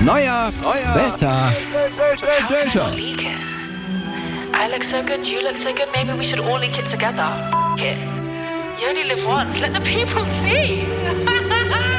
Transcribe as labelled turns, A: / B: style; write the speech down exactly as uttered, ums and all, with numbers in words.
A: Neuer,
B: Neuer.
A: besser,
C: How can I
A: Delta.
C: not leak it? I look so good, you look so good, maybe we should all leak it together. F- it. You only live once, let the people see.